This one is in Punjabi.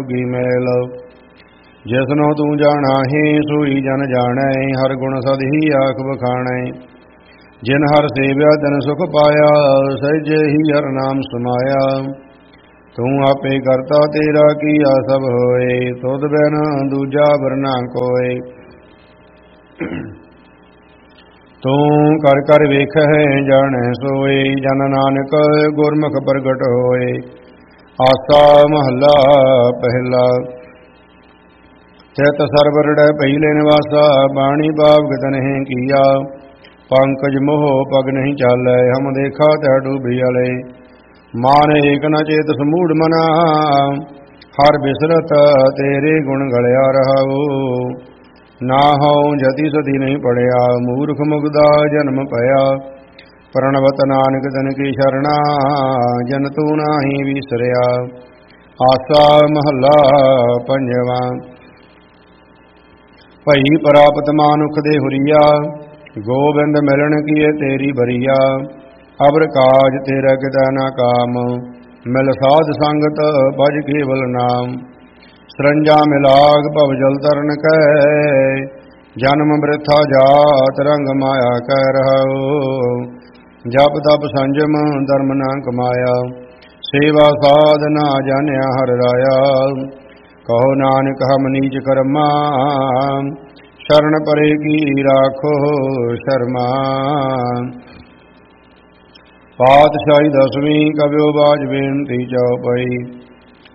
ਗੀ ਮੈਲ। ਜਿਸਨੋ ਤੂੰ ਜਾਣਾਹੀ ਸੋਈ ਜਨ ਜਾਣੈ, ਹਰ ਗੁਣ ਸਦ ਹੀ ਆਖ ਬਖਾਣੈ। ਜਿਨ ਹਰ ਸੇਵਿਆ ਤਿਨ ਸੁਖ ਪਾਇਆ, ਸਹਿਜੇ ਹੀ ਹਰ ਨਾਮ ਸਮਾਇਆ। ਤੂੰ ਆਪੇ ਕਰਤਾ ਤੇਰਾ ਕੀਆ ਸਭ ਹੋਏ, ਤੁਧ ਬਿਨ ਦੂਜਾ ਵਰਨਾ ਕੋਇ। ਤੂੰ ਕਰ ਕਰ ਵੇਖੈ ਜਾਣੈ ਸੋਏ, ਜਨ ਨਾਨਕ ਗੁਰਮੁਖ ਪ੍ਰਗਟ ਹੋਏ। ਆਸਾ ਮਹੱਲਾ ਪਹਿਲਾ। ਚਿਤ ਸਰਵਰੜੈ ਪਹਿਲੇ ਨਿਵਾਸਾ, ਬਾਣੀ ਭਾਵ ਗਤਨਹਿ ਕੀਆ। ਪੰਕਜ ਮੋਹ ਪਗ ਨਹੀਂ ਚਾਲੈ, ਹਮ ਦੇਖਾ ਤੈ ਡੂਬੀ ਅਲੇ। ਮਾਨ ਏਕ ਨ ਚੇਤ ਸਮੂੜ ਮਨਾ, ਹਰ ਬਿਸਰਤ ਤੇਰੇ ਗੁਣ ਗਲਿਆ ਰਹਾਉ। ਨਾ ਹਉ ਜਤੀ ਸਦੀ ਨਹੀਂ ਪੜਿਆ, ਮੂਰਖ ਮੁਗਦਾ ਜਨਮ ਭਇਆ। ਪ੍ਰਣਵਤ ਨਾਨਕ ਤਨ ਕੀ ਸ਼ਰਣਾ, ਜਨ ਤੂੰ ਨਾਹੀ ਵਿਸਰਿਆ। ਆਸਾ ਮਹੱਲਾ ਪੰਜਵਾ। ਭਈ ਪ੍ਰਾਪਤ ਮਾਨੁਖ ਦੇ ਹੁਰੀਆ, ਗੋਬਿੰਦ ਮਿਲਣ ਕੀਏ ਤੇਰੀ ਬਰੀਆ। ਅਬਰ ਕਾਜ ਤੇਰਾ ਕਿਤੈ ਨਾ ਕਾਮ, ਮਿਲ ਸਾਧ ਸੰਗਤ ਭਜ ਕੇਵਲ ਨਾਮ। ਸਰੰਜਾ ਮਿਲਾਗ ਭਵ ਜਲ ਤਰਨ ਕੈ, ਜਨਮ ਬ੍ਰਿਥਾ ਜਾਤ ਰੰਗ ਮਾਇਆ ਕੈ ਰਹਾਉ। ਜਪ ਤਪ ਸੰਜਮ ਧਰਮ ਨਾ ਕਮਾਇਆ, ਸੇਵਾ ਸਾਧ ਨਾ ਜਾਣਿਆ ਹਰਿ ਰਾਇਆ। ਕਹੋ ਨਾਨਕ ਹਮ ਨੀਚ ਕਰਮਾ, ਸ਼ਰਨ ਪਰੇ ਕੀ ਰਾਖੋ ਸ਼ਰਮਾ। ਪਾਤਸ਼ਾਹੀ ਦਸਵੀਂ ਕਬਿਓ ਬਾਜ ਬੇਨਤੀ ਚਉਪਈ।